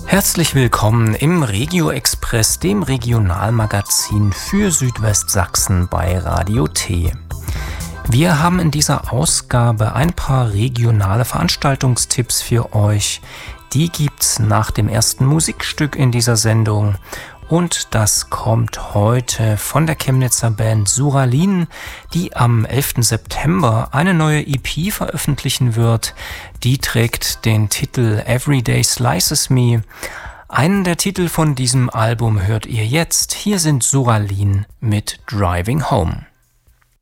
Herzlich willkommen im Regio Express, dem Regionalmagazin für Südwestsachsen bei Radio T. Wir haben in dieser Ausgabe ein paar regionale Veranstaltungstipps für euch. Die gibt's nach dem ersten Musikstück in dieser Sendung. Und das kommt heute von der Chemnitzer Band Suralin, die am 11. September eine neue EP veröffentlichen wird. Die trägt den Titel Everyday Slices Me. Einen der Titel von diesem Album hört ihr jetzt. Hier sind Suralin mit Driving Home.